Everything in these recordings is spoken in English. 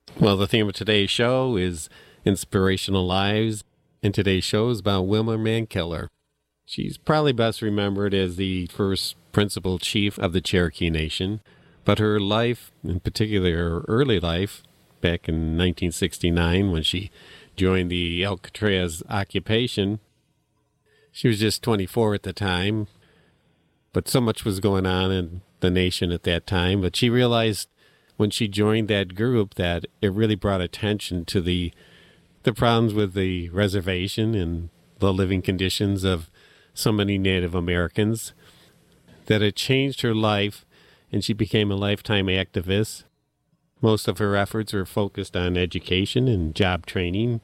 Well, the theme of today's show is inspirational lives, and today's show is about Wilma Mankiller. She's probably best remembered as the first principal chief of the Cherokee Nation, but her life, in particular her early life, back in 1969 when she joined the Alcatraz occupation, she was just 24 at the time, but so much was going on in the nation at that time. But she realized when she joined that group that it really brought attention to the problems with the reservation and the living conditions of so many Native Americans, that it changed her life, and she became a lifetime activist. Most of her efforts were focused on education and job training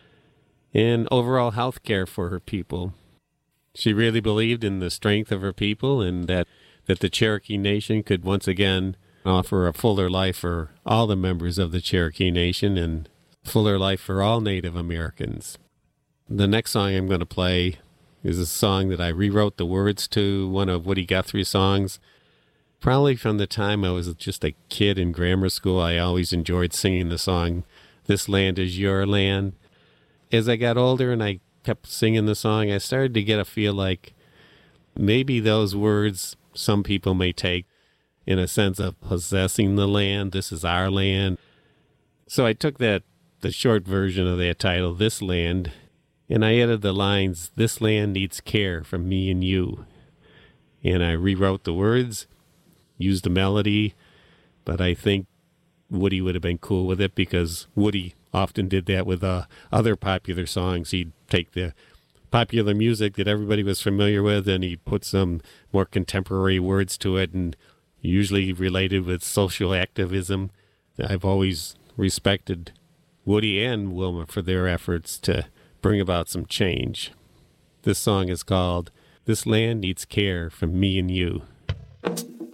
and overall health care for her people. She really believed in the strength of her people and that the Cherokee Nation could once again offer a fuller life for all the members of the Cherokee Nation and fuller life for all Native Americans. The next song I'm going to play is a song that I rewrote the words to, one of Woody Guthrie's songs. Probably from the time I was just a kid in grammar school, I always enjoyed singing the song, "This Land Is Your Land." As I got older and I kept singing the song, I started to get a feel like maybe those words some people may take in a sense of possessing the land. This is our land. So I took the short version of that title, "This Land," and I added the lines, "This land needs care from me and you." And I rewrote the words, used the melody, but I think Woody would have been cool with it because Woody often did that with other popular songs. He'd take the popular music that everybody was familiar with and he'd put some more contemporary words to it, and usually related with social activism. I've always respected Woody and Wilma for their efforts to bring about some change. This song is called "This Land Needs Care from Me and You."